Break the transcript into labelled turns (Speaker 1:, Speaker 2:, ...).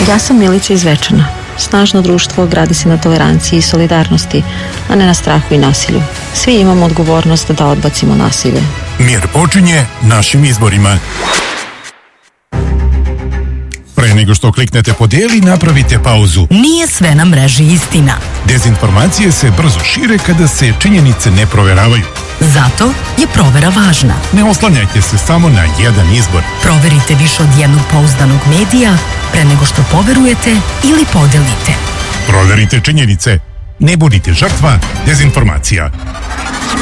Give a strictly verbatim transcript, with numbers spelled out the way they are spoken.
Speaker 1: Ja sam Milica iz Zvečana. Snažno društvo gradi se na toleranciji i solidarnosti, a ne na strahu i nasilju. Svi imamo odgovornost da odbacimo nasilje.
Speaker 2: Mir počinje našim izborima. Pre nego što kliknete podijeli, napravite pauzu.
Speaker 3: Nije sve na mreži istina.
Speaker 2: Dezinformacije se brzo šire kada se činjenice ne proveravaju.
Speaker 3: Zato je provera važna.
Speaker 2: Ne oslanjajte se samo na jedan izbor.
Speaker 3: Proverite više od jednog pouzdanog medija pre nego što poverujete ili podelite.
Speaker 2: Proverite činjenice. Ne budite žrtva dezinformacija.